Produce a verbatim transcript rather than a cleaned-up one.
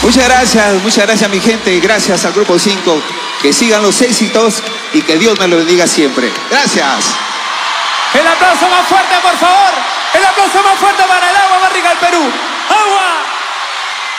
Muchas gracias, muchas gracias mi gente y gracias al Grupo cinco. Que sigan los éxitos y que Dios me lo bendiga siempre. Gracias. El aplauso más fuerte, por favor. El aplauso más fuerte para el agua más rica del Perú.